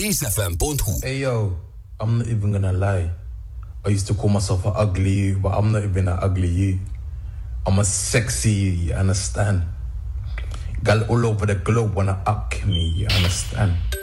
BassFM.hu. Hey yo, I'm not even gonna lie. I used to call myself an ugly you, but I'm not even an ugly you. I'm a sexy you, you understand? Gal all over the globe wanna up me, you understand?